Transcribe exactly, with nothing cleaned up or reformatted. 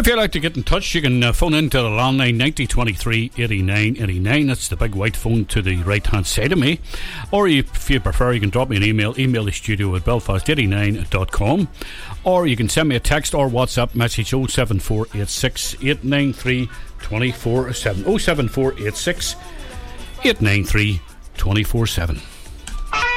If you'd like to get in touch, you can uh, phone in to the landline ninety twenty-three eighty-nine eighty-nine. That's the big white phone to the right hand side of me. Or you, if you prefer, you can drop me an email, email the studio at belfast eighty-nine dot com. Or you can send me a text or WhatsApp message oh seven four eight six eight nine three two four seven. oh seven four eight six eight nine three two four seven.